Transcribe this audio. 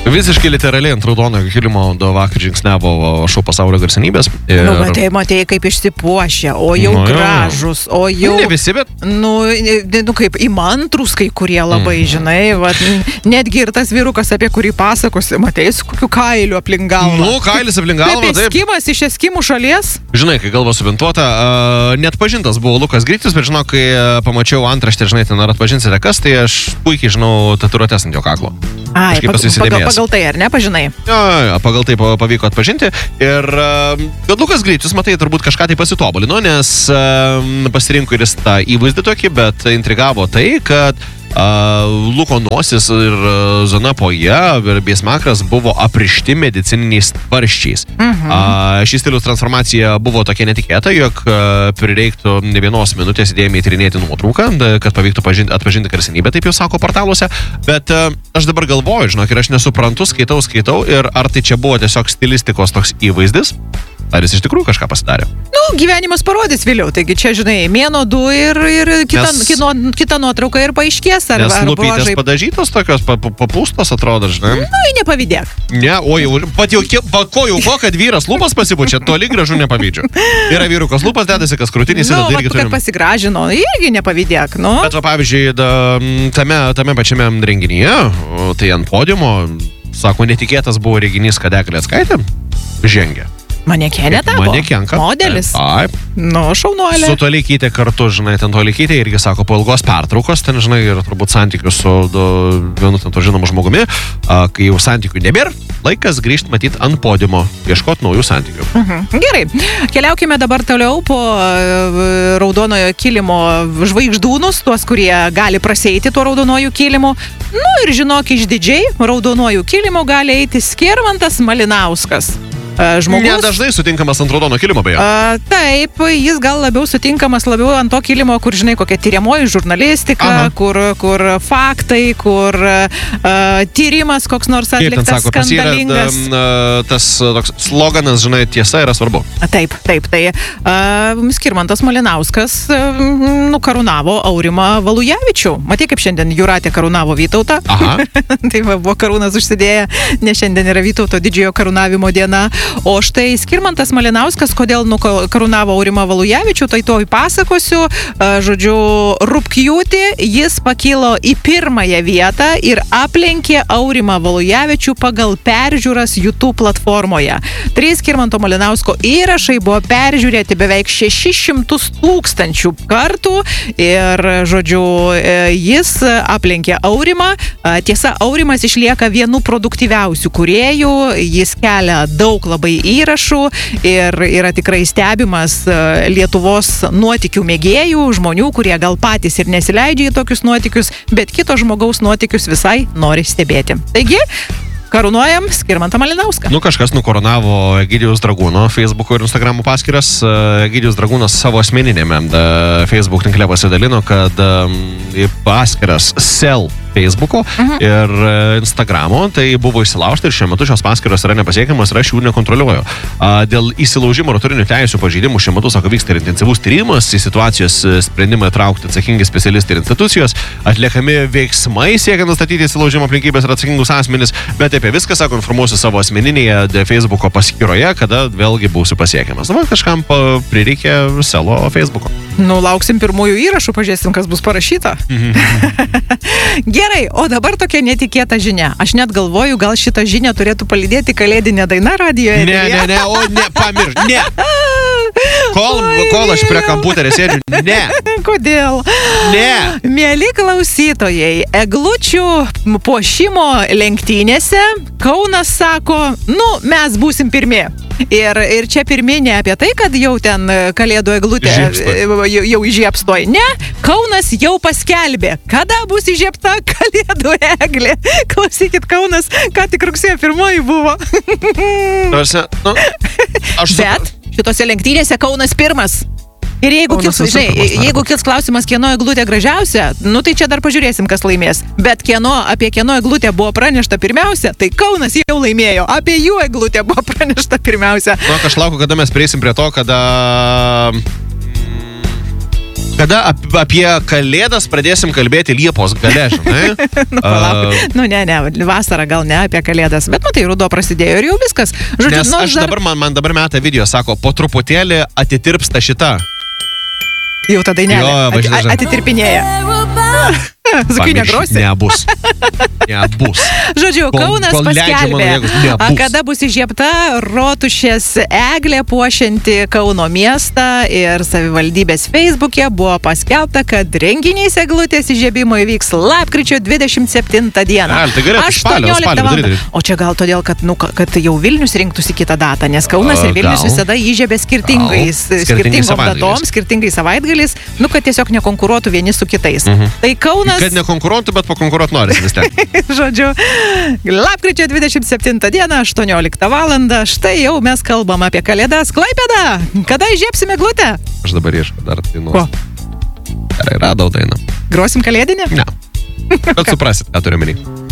Visiškai literaliai ant raudonojo kilimo vakar žingsniavo šou pasaulio garsenybės. Matei, kaip išsipuošia, o jau gražus, o jau... Ne visi, bet... Kaip įmantrus kai kurie labai, žinai, netgi ir tas vyrukas, apie kurį pasakosi, matei, su kokiu kailiu aplink galvą. Kailis aplink galvą, taip. Eskimas iš eskimų šalies. Žinai, kai galva subintuota, net pažintas buvo Lukas Grytis, bet žinau, kai pamačiau antraštę, žinai, ten ar atpažinsite kas, tai aš puikiai žinau tatuiruotės ant jo kaklo. Pagal tai, ar ne, pažinai? Pagal tai pavyko atpažinti. Ir bet Lukas Grytis, matai, turbūt kažką tai pasitobulino, nes pasirinko ir jis tą įvaizdį tokį, bet intrigavo tai, kad Luko nosis ir zona poje bei smakras buvo aprišti medicininiais tvarsčiais. Šis stiliaus transformacija buvo tokia netikėta, jog prireiktų ne vienos minutės įdėmiai tyrinėti nuotrauką, kad pavyktų atpažinti garsenybę, taip jau sako portaluose. Bet aš dabar galvoju, žinok, ir aš nesuprantu, skaitau, ir ar tai čia buvo tiesiog stilistikos toks įvaizdis, ar jis iš tikrųjų kažką pasidarė? Gyvenimas parodys vėliau, taigi čia, žinai, mėnuo 2 ir kita nuotrauka ir paaiškės, ar lūpytės padažytos tokios, papūstos atrodo, žinai. Nepavydėk. Ne, kad vyras lūpas pasipučia, toli gražu nepavydžiu. Yra vyrukas lūpas dedasi, kas krūtinys ir irgi turim. Kad pasigražino, irgi nepavydėk, Bet pavyzdžiui, tame pačiame renginyje, tai ant podiumo, sako, netikėtas buvo reginys, kad Eglė Atskaitė žengė. Manekenė tapo? Manekenka. Modelis? Taip. Šaunuolė. Su Toleikytė kartu, žinai, ten Toleikytė irgi sako, po ilgos pertraukos, ten, žinai, ir turbūt santykių su vienu ten to žinomu žmogumi, kai jau santykių nebėra, laikas grįžti matyti ant podiumo, ieškoti naujų santykių. Gerai, keliaukime dabar toliau po raudonojo kilimo žvaigždūnus, tuos, kurie gali praseiti tuo raudonoju kilimu. Ir žinok, išdidžiai raudonoju kilimu gali eiti Skirmantas Malinauskas. Nedažnai sutinkamas ant raudono kilimo, beje. Taip, jis gal labiau sutinkamas ant to kilimo, kur, žinai, kokia tyriamoji žurnalistika, kur faktai, kur tyrimas koks nors atliktas skandalingas. Tas toks sloganas, žinai, tiesa yra svarbu. Taip. Tai Skirmantas Malinauskas karūnavo Aurimą Valujavičių. Matai, kaip šiandien Jūratė karūnavo Vytautą. Tai buvo karūnas užsidėję, nes šiandien yra Vytauto didžiojo karūnavimo diena. O štai Skirmantas Malinauskas, kodėl karūnavo Aurimą Valujavičių, tai to įpasakosiu. Žodžiu, rugpjūtį jis pakilo į 1 vietą ir aplenkė Aurimą Valujavičių pagal peržiūras YouTube platformoje. 3 Skirmanto Malinausko įrašai buvo peržiūrėti beveik 600,000 kartų ir, žodžiu, jis aplenkė Aurimą. Tiesa, Aurimas išlieka vienu produktyviausių kūrėjų, jis kelia daug labai įrašų ir yra tikrai stebimas Lietuvos nuotykių mėgėjų, žmonių, kurie gal patys ir nesileidžia į tokius nuotykius, bet kito žmogaus nuotykius visai nori stebėti. Taigi, karūnuojam Skirmantą Malinauską. Kažkas nukoronavo Egidijaus Dragūno Facebook'o ir Instagram'o paskyras. Egidijaus Dragūnas savo asmeninėme Facebook tinkle pasidalino, kad paskyras sell Facebook'o ir Instagram'o, tai buvo įsilaužta ir šiuo metu šios paskyros yra nepasiekiamas ir aš jų nekontroliuoju. Dėl įsilaužimo ir autorinių teisių pažeidimų šiuo metu, sako, vyksta ir intensyvus tyrimas, į situacijos sprendimą įtraukti atsakingi specialistai ir institucijos, atliekami veiksmai siekiant nustatyti įsilaužimo aplinkybės ir atsakingus asmenis, bet apie viską, sako, informuosiu savo asmeninėje Facebook'o paskyroje, kada vėlgi būsiu pasiekiamas. Kažkam prireikė selo Facebook'o. Lauksim pirmųjų įrašų, pažiūrėsim, kas bus parašyta. Gerai, o dabar tokia netikėta žinia. Aš net galvoju, gal šitą žinią turėtų palydėti kalėdinė daina radijoje. Pamiršk, ne. Kol aš prie kompiuterio sėdžiu, ne. Kodėl? Ne. Mieli klausytojai, eglučių puošimo lenktynėse Kaunas sako, mes būsim pirmi. Ir čia pirminė apie tai, kad jau ten kalėdų eglutė jau įžiebstoj. Ne, Kaunas jau paskelbė, kada bus įžiebta kalėdų eglė. Klausykit, Kaunas, ką tik rugsėjo 1 buvo. Bet šitose lenktynėse Kaunas 1. Ir jeigu kils klausimas, kieno eglutė gražiausia, tai čia dar pažiūrėsim, kas laimės. Bet apie kieno eglutę buvo pranešta pirmiausia, tai Kaunas jau laimėjo. Apie jų eglutę buvo pranešta pirmiausia. Aš laukiu, kada mes prieisim prie to, kada Kada apie Kalėdas pradėsim kalbėti Liepos gale, žinai? Ne, vasarą gal ne apie Kalėdas, bet tai ruduo prasidėjo ir jau viskas. Žodžiu, nes aš man dabar meta video, sako, po truputėlį atitirpsta šita. Jau tada atitirpinėja. Sakai, negrosi? Nebus. Žodžiu, Kaunas paskelbė, kada bus įžiebta rotušės eglė puošianti Kauno miestą ir savivaldybės Facebook'e buvo paskelbta, kad renginys eglutės įžiebimo įvyks lapkričio 27 dieną. Tai gerai, 18 val. O čia gal todėl, kad jau Vilnius rinktųsi kitą datą, nes Kaunas ir Vilnius visada įžiebė skirtingom datom, skirtingais savaitgaliais, kad tiesiog nekonkuruotų vieni su kitais. Tai Kaunas... Kad nekonkuruotų, bet pakonkuruot norisi vis tiek. Žodžiu, lapkričio 27 dieną, 18 val. Štai jau mes kalbam apie Kalėdas. Klaipėda, kada įžiebsime eglutę? Aš dabar ieškau dar dainos. Ko? Gerai, radau dainą. Grosim kalėdinę? Ne. Bet suprasit, ką turiu menį.